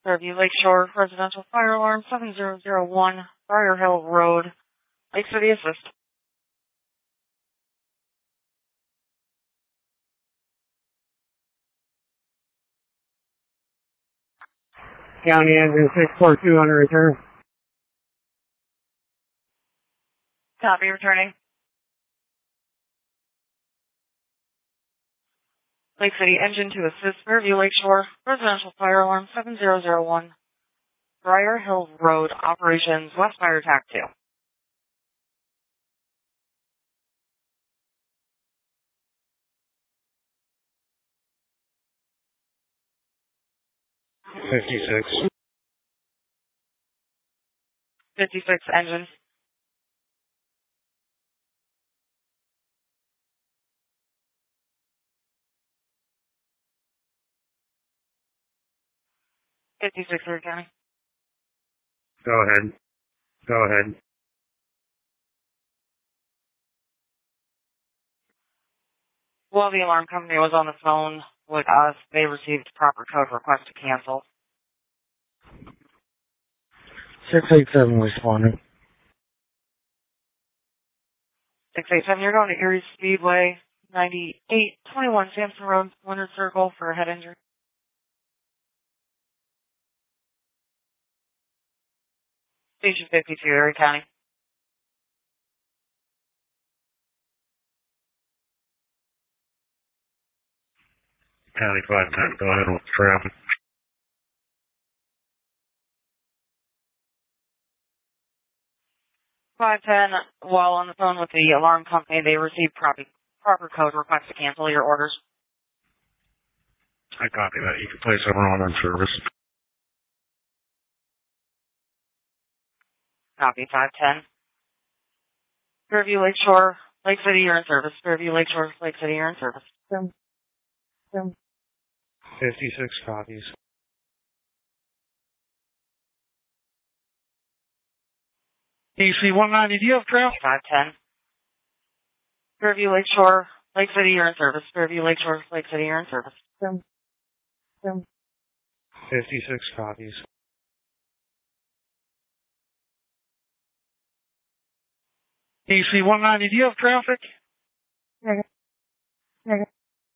Fairview Lakeshore Residential Fire Alarm 7001, Briar Hill Road, Lake City Assist. County engine 642 return. Copy, returning. Lake City Engine to assist Fairview Lakeshore Residential Fire Alarm 7001, Briar Hill Road, Operations West Fire Attack 2. 56. 56 engine. 56 returning. Go ahead. Go ahead. While the alarm company was on the phone with us, they received proper code request to cancel. 687 responding. 687, you're going to Erie Speedway, 9821 Sampson Road, Leonard Circle for a head injury. Station 52, Erie County. County 510, go ahead with traffic. 510, while on the phone with the alarm company, they received proper code request to cancel your orders. I copy that. You can place everyone on service. Copy, 510. Fairview Lakeshore, Lake City, you're in service. Fairview Lakeshore, Lake City, you're in service. 56 copies. DC 190, do you have traffic? 510. Fairview Lakeshore, Lake City, you're in service. Fairview Lakeshore, Lake City, you're in service. 56 copies. DC 190, do you have traffic? Negative.